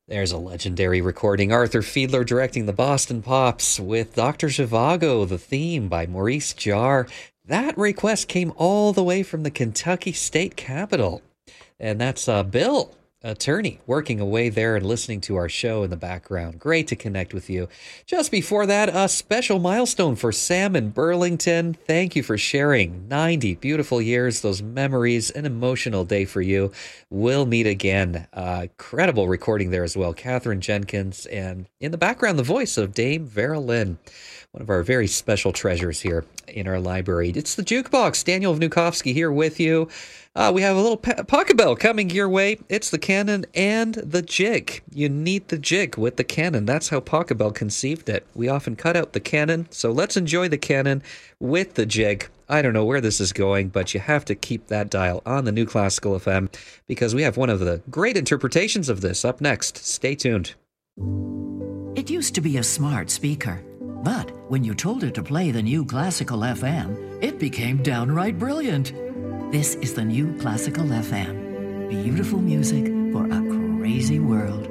There's a legendary recording. Arthur Fiedler directing the Boston Pops with Dr. Zhivago, the theme by Maurice Jarre. That request came all the way from the Kentucky State Capitol. And that's Bill, attorney, working away there and listening to our show in the background. Great to connect with you. Just before that, a special milestone for Sam in Burlington. Thank you for sharing 90 beautiful years, those memories, an emotional day for you. We'll meet again. Incredible recording there as well. Catherine Jenkins, and in the background, the voice of Dame Vera Lynn, one of our very special treasures here in our library. It's the Jukebox. Daniel Vnukovsky here with you. We have a little pocket bell coming your way. It's the canon and the jig. You need the jig with the canon. That's how Pocket Bell conceived it. We often cut out the canon, so let's enjoy the canon with the jig. I don't know where this is going, but you have to keep that dial on the New Classical FM because we have one of the great interpretations of this up next. Stay tuned. It used to be a smart speaker, but when you told it to play the New Classical FM, it became downright brilliant. This is the New Classical FM. Beautiful music for a crazy world.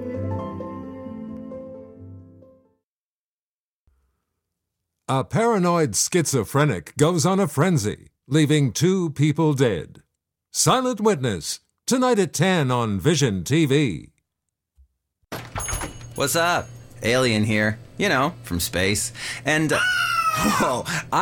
A paranoid schizophrenic goes on a frenzy, leaving 2 people dead. Silent Witness, tonight at 10 on Vision TV. What's up? Alien here. You know, from space. And, whoa,